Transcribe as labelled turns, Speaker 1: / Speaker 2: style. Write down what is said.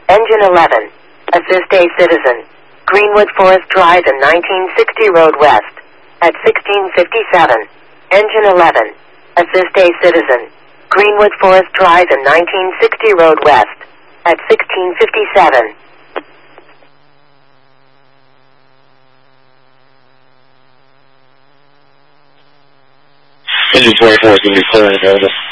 Speaker 1: Engine 11. Assist a citizen. Greenwood Forest Drive and 1960 Road West. At 1657. Engine 11. Assist a citizen. Greenwood Forest Drive and 1960 Road West. At 1657.
Speaker 2: Engine 24 can be clearing, over.